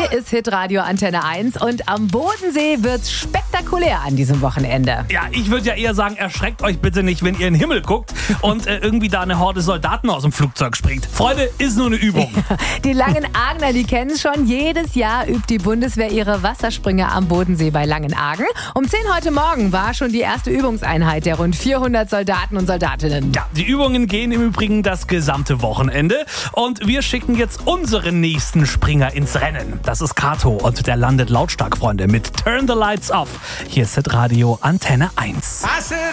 Hier ist Hitradio Antenne 1 und am Bodensee wird's spektakulär an diesem Wochenende. Ja, ich würde ja eher sagen, erschreckt euch bitte nicht, wenn ihr in den Himmel guckt und irgendwie da eine Horde Soldaten aus dem Flugzeug springt. Freunde, ist nur eine Übung. Die Langenargner, die kennen es schon. Jedes Jahr übt die Bundeswehr ihre Wassersprünge am Bodensee bei Langenargen. Um 10 heute Morgen war schon die erste Übungseinheit der rund 400 Soldaten und Soldatinnen. Ja, die Übungen gehen im Übrigen das gesamte Wochenende und wir schicken jetzt unseren nächsten Springer ins Rennen. Das ist Kato und der landet lautstark, Freunde, mit Turn the Lights Off. Hier ist Hitradio Antenne 1.